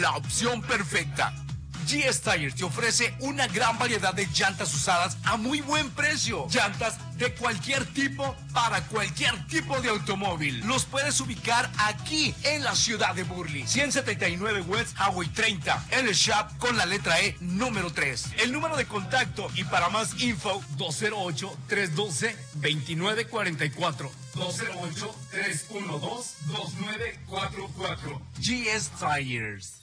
La opción perfecta. GS Tires te ofrece una gran variedad de llantas usadas a muy buen precio. Llantas de cualquier tipo para cualquier tipo de automóvil. Los puedes ubicar aquí en la ciudad de Burley. 179 West Highway 30. El shop con la letra E número 3. El número de contacto y para más info 208-312-2944. 208-312-2944. GS Tires.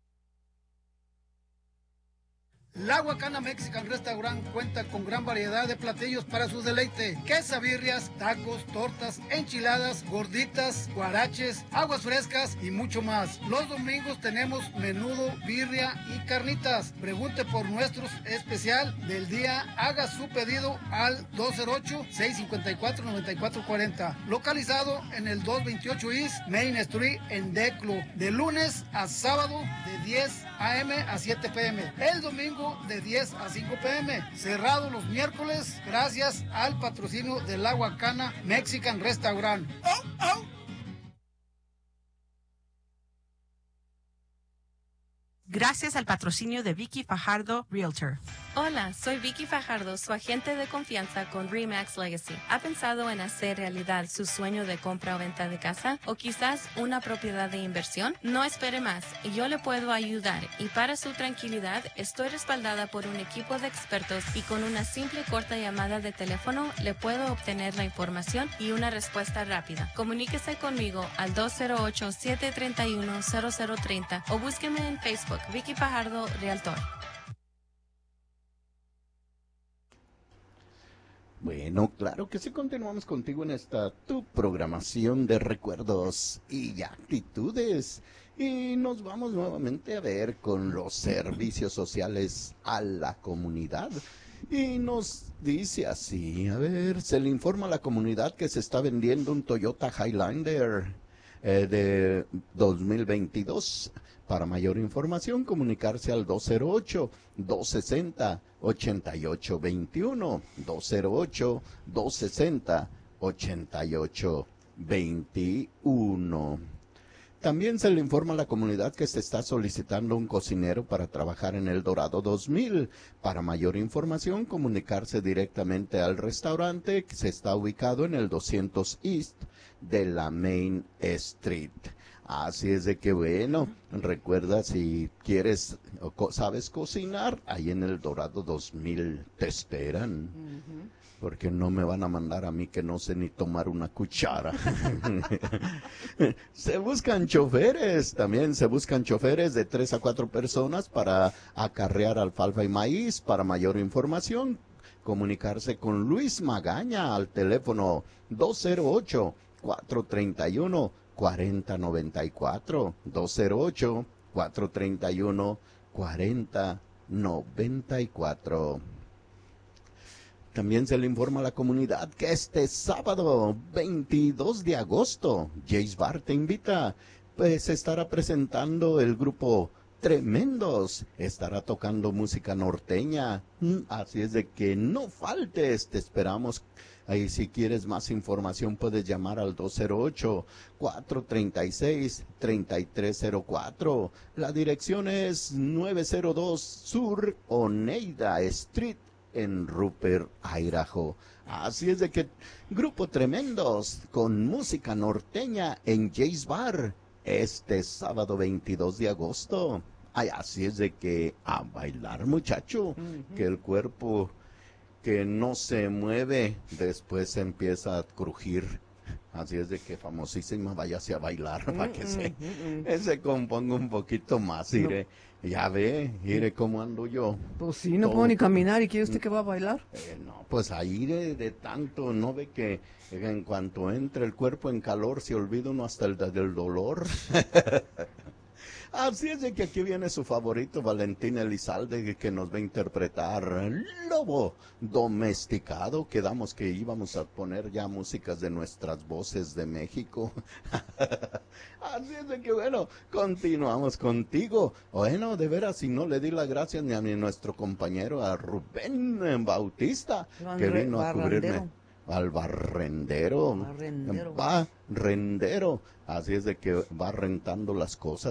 La Huacana Mexican Restaurant cuenta con gran variedad de platillos para su deleite. Quesabirrias, tacos, tortas, enchiladas, gorditas, guaraches, aguas frescas y mucho más. Los domingos tenemos menudo, birria y carnitas. Pregunte por nuestro especial del día. Haga su pedido al 208-654-9440. Localizado en el 228 East Main Street en Declo. De lunes a sábado de 10 a.m. a 7 p.m. El domingo de 10 a 5 p.m. Cerrado los miércoles gracias al patrocinio de La Huacana Mexican Restaurant. ¡Oh, oh! Gracias al patrocinio de Vicky Fajardo Realtor. Hola, soy Vicky Fajardo, su agente de confianza con RE/MAX Legacy. ¿Ha pensado en hacer realidad su sueño de compra o venta de casa? ¿O quizás una propiedad de inversión? No espere más, yo le puedo ayudar y para su tranquilidad estoy respaldada por un equipo de expertos y con una simple corta llamada de teléfono le puedo obtener la información y una respuesta rápida. Comuníquese conmigo al 208-731-0030 o búsqueme en Facebook, Vicky Fajardo Realtor. Bueno, claro que sí, continuamos contigo en esta tu programación de recuerdos y actitudes. Y nos vamos nuevamente a ver con los servicios sociales a la comunidad. Y nos dice así, a ver, se le informa a la comunidad que se está vendiendo un Toyota Highlander de 2022. Para mayor información, comunicarse al 208-260-8821, 208-260-8821. También se le informa a la comunidad que se está solicitando un cocinero para trabajar en El Dorado 2000. Para mayor información, comunicarse directamente al restaurante que se está ubicado en el 200 East de la Main Street. Así es de que bueno, recuerda si quieres o sabes cocinar, ahí en El Dorado 2000 te esperan. Porque no me van a mandar a mí que no sé ni tomar una cuchara. Se buscan choferes, también se buscan choferes de 3 a 4 personas para acarrear alfalfa y maíz. Para mayor información, comunicarse con Luis Magaña al teléfono 208-431-4094, 208-431-4094. También se le informa a la comunidad que este sábado 22 de agosto, Jace Bar te invita, pues estará presentando el grupo Tremendos, estará tocando música norteña, así es de que no faltes, te esperamos. Ahí si quieres más información puedes llamar al 208-436-3304. La dirección es 902 Sur Oneida Street en Rupert, Idaho. Así es de que Grupo Tremendos con música norteña en Jace Bar este sábado 22 de agosto. Ay, así es de que a bailar, muchacho, que el cuerpo que no se mueve después empieza a crujir. Así es de que famosísima, váyase a bailar para que se componga un poquito más. Mire, ya ve, mire cómo ando yo. Pues sí, no puedo ni caminar, ¿y quiere usted que va a bailar? No, pues ahí de tanto, ¿no ve que en cuanto entra el cuerpo en calor se olvida uno hasta del dolor? Así es de que aquí viene su favorito, Valentín Elizalde, que nos va a interpretar Lobo Domesticado. Quedamos que íbamos a poner ya músicas de nuestras voces de México. Así es de que bueno, continuamos contigo. Bueno, de veras, si no le di las gracias ni a nuestro compañero, a Rubén Bautista, que vino a cubrirme. Al barrendero. Barrendero. Así es de que va rentando las cosas.